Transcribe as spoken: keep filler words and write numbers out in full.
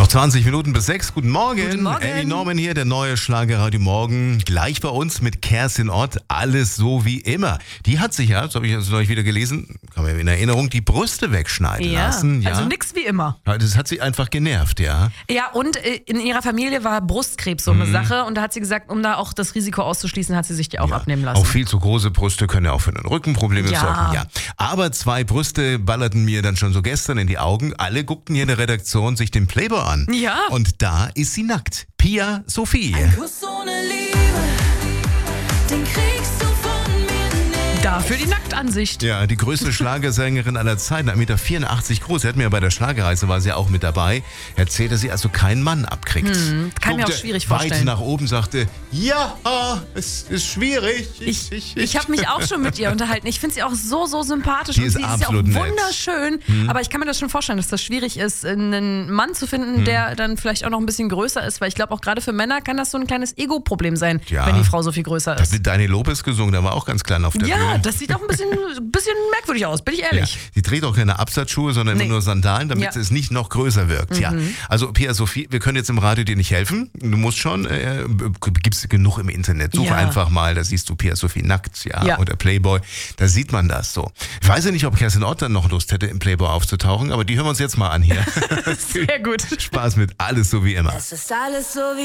Noch zwanzig Minuten bis sechs. Guten Morgen. Guten Morgen. Ellie Norman hier, der neue Schlagerradio Morgen. Gleich bei uns mit Kerstin Ott. Alles so wie immer. Die hat sich ja, das habe ich jetzt neulich wieder gelesen, kann man in Erinnerung, die Brüste wegschneiden Ja, lassen. Ja, also nix wie immer. das hat sie einfach genervt, ja. Ja, und äh, in ihrer Familie war Brustkrebs so eine Sache. Und da hat sie gesagt, um da auch das Risiko auszuschließen, hat sie sich die auch ja. abnehmen lassen. Auch viel zu große Brüste können ja auch für den Rücken Probleme Ja. sorgen. Ja. Aber zwei Brüste ballerten mir dann schon so gestern in die Augen. Alle guckten hier in der Redaktion sich den Playboy an. Ja. Und da ist sie nackt. Pia Sophie. Kuss ohne Liebe, den kriegst du von mir nicht. Dafür die Nacktansicht. Ja, die größte Schlagersängerin aller Zeiten, eins Komma vierundachtzig Meter groß. Sie hat mir bei der Schlagerreise, war sie auch mit dabei, erzählt, dass sie also keinen Mann abkriegt. Hm, kann mir auch Guckte schwierig weit vorstellen. nach oben, sagte, ja, es ist schwierig. Ich, ich habe mich auch schon mit ihr unterhalten. Ich finde sie auch so, so sympathisch. Die und ist sie ist ja auch absolut nett. wunderschön. Aber ich kann mir das schon vorstellen, dass das schwierig ist, einen Mann zu finden, der dann vielleicht auch noch ein bisschen größer ist. Weil ich glaube, auch gerade für Männer kann das so ein kleines Ego-Problem sein, Ja. wenn die Frau so viel größer Da ist. wird Dani Lopez gesungen, der war auch ganz klein auf der Ja, Bühne. das sieht auch ein bisschen, bisschen merkwürdig aus, bin ich Ja, ehrlich. die trägt auch keine Absatzschuhe, sondern Nee. immer nur Sandalen, damit Ja. es nicht noch größer wirkt. Ja. Also Pia Sophie, wir können jetzt im Radio dir nicht helfen. Du musst schon, äh, gibt's genug im Internet. Such Ja. einfach mal, da siehst du Pia Sophie nackt, ja, Ja. oder Playboy. Da sieht man das so. Ich weiß ja nicht, ob Kerstin Ott dann noch Lust hätte, im Playboy aufzutauchen, aber die hören wir uns jetzt mal an hier. Sehr gut. Spaß mit Alles so wie immer. Es ist alles so wie